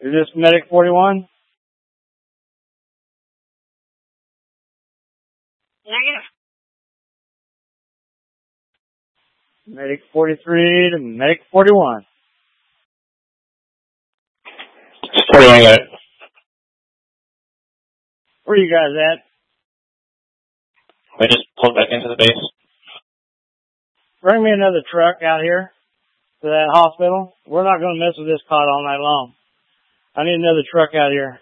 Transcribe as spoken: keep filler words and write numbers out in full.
Is this Medic forty-one? Negative. Medic forty-three to Medic forty-one. forty-one, got it. Where are you guys at? We just pulled back into the base. Bring me another truck out here to that hospital. We're not going to mess with this cot all night long. I need another truck out here.